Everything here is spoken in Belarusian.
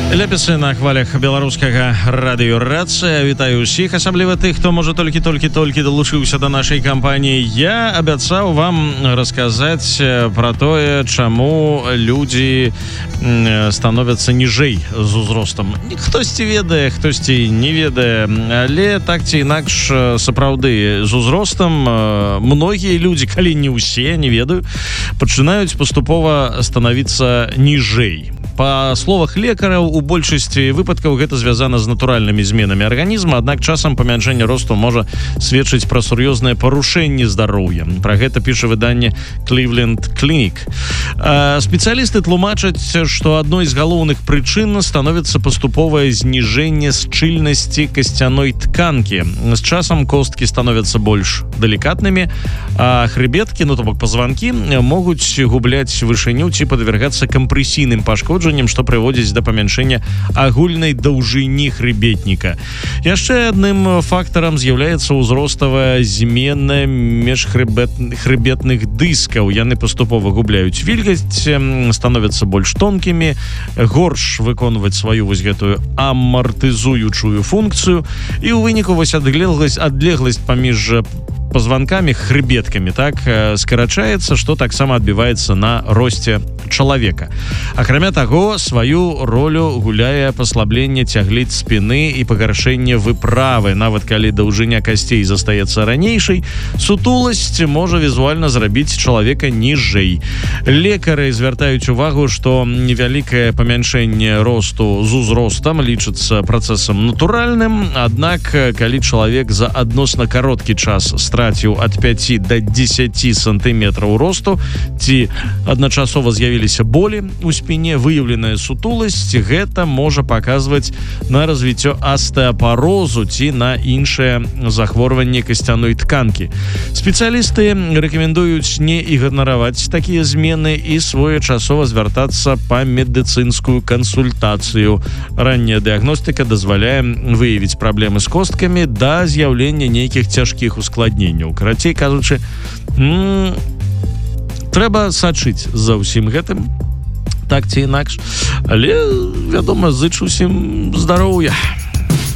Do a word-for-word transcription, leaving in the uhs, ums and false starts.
Ляпісы на хвалях беларускага радыёрацыя. Вітаю ўсіх, асабліва тых, хто можа толькі-толькі-толькі далучыўся да нашай кампаніі. Я абяцаў вам расказаць пра тое, чаму людзі становяцца ніжэй з узростам. Хтосьці ведае, хтосьці не ведае, але так ці інакш сапраўды з узростам многія людзі, калі не ўсе, не ведаю, пачынаюць паступова станавіцца ніжэй. Па словах лекараў, у большасці выпадкаў гэта звязана з натуральнымі зменамі арганізма, аднак часам памяншэнне росту можа сведчыць пра сур'ёзныя парушэнні здароўя. Пра гэта піша выданне Cleveland Clinic. Спецыялісты тлумачаць, што адной з галоўных прычын становіцца паступовае зніжэнне шчыльнасці касцяной тканкі. З часам косткі становяцца больш далікатнымі, а хребеткі, ну то бок пазванкі, могуць губляць вышыню ці падвергацца кампрэсійным пашкоджанням, што прыводзіць да памяншэння агульнай даўжыні хребетніка. Яшчэ адным фактарам з'яўляецца ўзроставая змена міжхребетных дыскаў. Яны паступова губляюць вільгасць, становяцца больш тонкімі, горш выконваць сваю вось гэтую амартызуючую функцыю, і ў выніку вось адлегласць, адлегласць паміж пазванкамі, хребеткамі, так, скарачаецца, што таксама адбіваецца на росце чалавека. Акрамя таго, сваю ролю гуляе паслабленне цягліц спіны і пагаршэнне выправы. Нават калі даўжыня касцей застаецца ранейшай, сутуласць можа візуальна зрабіць чалавека ніжэй. Лекары звяртаюць увагу, што невялікае памяншэнне росту з узростам лічыцца працэсам натуральным, аднак калі чалавек за адносна кароткі час страціў ад пяці да дзесяці сантыметраў росту, ці адначасова з'явіліся болі у спіне, выяўленая сутуласць, гэта можа паказваць на развіццё астэапарозу ці на іншае захворванне касцяной тканкі. Спецыялісты рэкамендуюць не ігнараваць такія змены і своечасова звяртацца па медыцынскую кансультацыю. Ранняя дыягностыка дазваляе выявіць праблемы з косткамі да з'яўлення нейкіх цяжкіх ускладненняў. Карацей кажучы, м- трэба сачыць за ўсім гэтым, так ці інакш, але, вядома, зычу ўсім здароўя.